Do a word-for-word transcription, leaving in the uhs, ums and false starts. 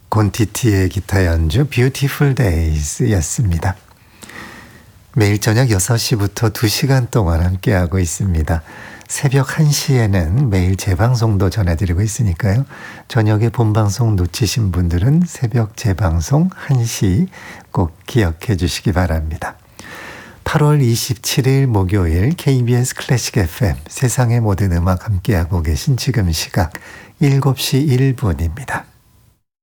곤티티의 기타 연주 Beautiful Days 였습니다. 매일 저녁 여섯 시부터 두 시간 동안 함께하고 있습니다. 새벽 한 시에는 매일 재방송도 전해드리고 있으니까요. 저녁에 본방송 놓치신 분들은 새벽 재방송 한 시 꼭 기억해 주시기 바랍니다. 팔월 이십칠일 목요일 케이비에스 클래식 에프엠 세상의 모든 음악 함께하고 계신 지금 시각 일곱 시 일 분입니다.